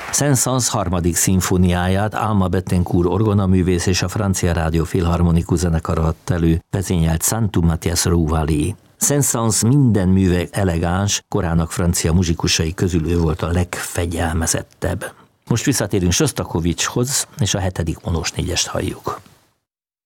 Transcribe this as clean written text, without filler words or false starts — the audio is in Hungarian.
Saint-Saëns harmadik szimfóniáját Alma Bettencourt orgonaművész és a Francia Rádió Filharmonikus zenekara adta elő, vezényelt Santu Mathias Rouvali. Saint-Saëns minden műve elegáns, korának francia muzsikusai közül ő volt a legfegyelmezettebb. Most visszatérünk Sostakovicshoz, és a 7. vonós négyest halljuk.